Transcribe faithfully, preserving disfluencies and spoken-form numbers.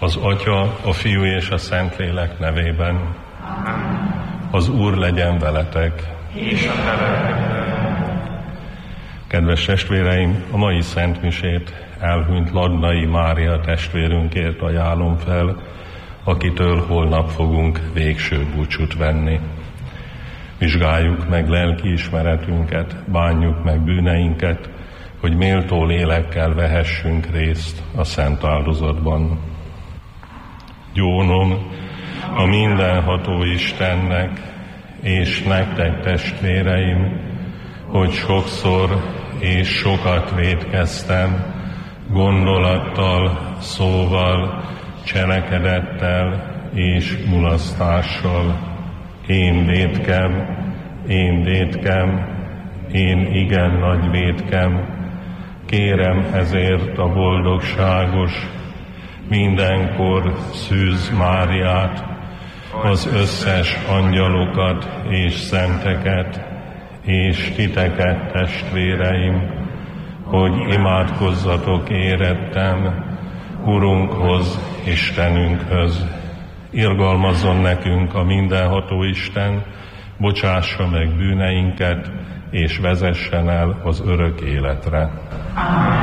Az Atya, a Fiú és a Szentlélek nevében. Az Úr legyen veletek. És a te. Kedves testvéreim, a mai szentmisét elhunyt Ladnai Mária testvérünkért ajánlom fel, akitől holnap fogunk végső búcsút venni. Vizsgáljuk meg lelkiismeretünket, bánjuk meg bűneinket, hogy méltó lélekkel vehessünk részt a szent áldozatban. Gyónom a mindenható Istennek, és nektek, testvéreim, hogy sokszor és sokat vétkeztem, gondolattal, szóval, cselekedettel és mulasztással. Én vétkem, én vétkem, én igen nagy vétkem, kérem ezért a boldogságos, mindenkor Szűz Máriát, az összes angyalokat és szenteket, és titeket, testvéreim, hogy imádkozzatok érettem Urunkhoz, Istenünkhöz. Irgalmazzon nekünk a mindenható Isten, bocsássa meg bűneinket, és vezessen el az örök életre. Amen.